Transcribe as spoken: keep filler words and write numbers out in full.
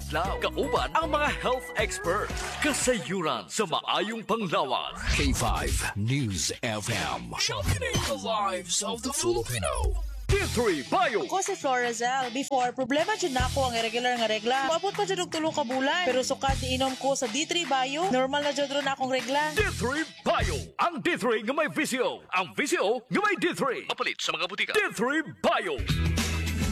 adlaw. Kauban ang mga health expert. Kasayuran sa maayong panglawas. K five News F M. Championing the lives of the Filipino. D three Bio. Ako si Florazel. Before, problema dyan na ako ang irregular nga regla. Maabot pa dyan og tulo ka bulan. Pero sukat ni inom ko sa D three Bio, normal na dyan ron akong regla. D three Bio. Ang D three nga may visyo. Ang visyo nga may D three. Mapalit sa mga butika. D three Bio.